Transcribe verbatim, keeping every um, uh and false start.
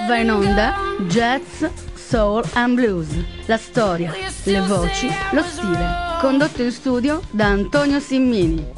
Va in onda Jazz, Soul and Blues. La storia, le voci, lo stile. Condotto in studio da Antonio Simmini.